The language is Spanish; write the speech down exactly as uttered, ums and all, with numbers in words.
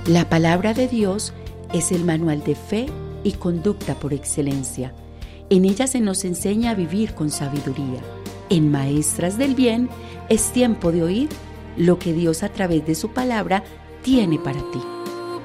La palabra de Dios es el manual de fe y conducta por excelencia. En ella se nos enseña a vivir con sabiduría. En Maestras del Bien es tiempo de oír lo que Dios a través de su palabra tiene para ti.